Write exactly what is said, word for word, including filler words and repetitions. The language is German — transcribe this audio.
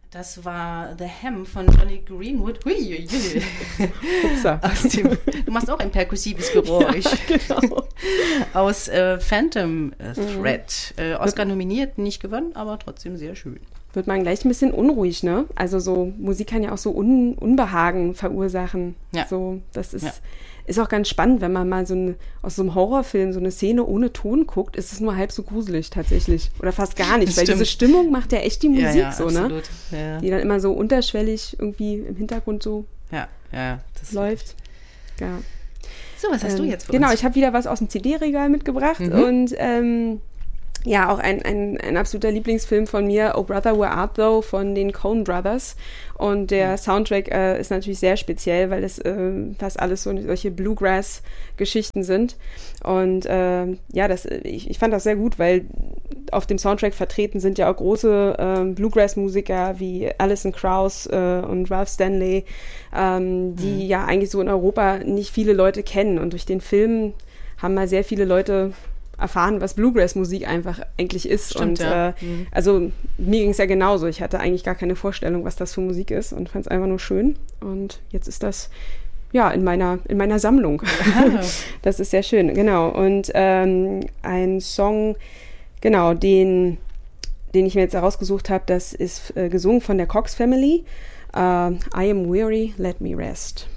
Das war The Ham von Johnny Greenwood. Hui, hui, hui. Aus dem, du machst auch ein perkussives Geräusch. Ja, genau. Aus äh, Phantom Thread. Mhm. Äh, Oscar nominiert, nicht gewonnen, aber trotzdem sehr schön. Wird man gleich ein bisschen unruhig, ne? Also so Musik kann ja auch so Un- Unbehagen verursachen. Ja. So, das ist, ja. ist auch ganz spannend, wenn man mal so eine, aus so einem Horrorfilm so eine Szene ohne Ton guckt, ist es nur halb so gruselig tatsächlich. Oder fast gar nicht, weil diese Stimmung macht ja echt die Musik ja, ja, so, absolut. ne? Ja. Die dann immer so unterschwellig irgendwie im Hintergrund so ja, ja, das läuft. Ja. So, was hast ähm, du jetzt für Genau, uns? ich habe wieder was aus dem C D-Regal mitgebracht mhm. und ähm, ja, auch ein, ein, ein absoluter Lieblingsfilm von mir, Oh Brother, Where Art Thou, von den Coen Brothers. Und der mhm. Soundtrack äh, ist natürlich sehr speziell, weil es äh, fast alles so solche Bluegrass-Geschichten sind. Und äh, ja, das, ich, ich fand das sehr gut, weil auf dem Soundtrack vertreten sind ja auch große äh, Bluegrass-Musiker wie Alison Krauss äh, und Ralph Stanley, ähm, die mhm. ja eigentlich so in Europa nicht viele Leute kennen. Und durch den Film haben mal sehr viele Leute erfahren, was Bluegrass-Musik einfach eigentlich ist. Stimmt, und ja. äh, mhm. also mir ging es ja genauso. Ich hatte eigentlich gar keine Vorstellung, was das für Musik ist und fand es einfach nur schön. Und jetzt ist das ja in meiner in meiner Sammlung. Ja. Das ist sehr schön, genau. Und ähm, ein Song, genau, den den ich mir jetzt herausgesucht habe, das ist äh, gesungen von der Cox Family. Uh, I am weary, let me rest.